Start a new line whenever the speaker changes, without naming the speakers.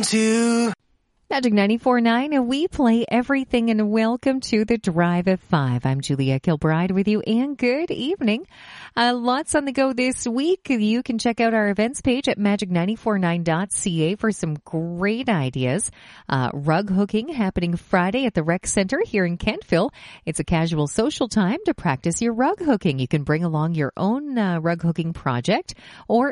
to.
Magic 94.9, and we play everything, and welcome to the Drive at 5. I'm Julia Kilbride with you, and good evening. Lots on the go this week. You can check out our events page at magic949.ca for some great ideas. Rug hooking happening Friday at the Rec Center here in Kentville. It's a casual social time to practice your rug hooking. You can bring along your own rug hooking project or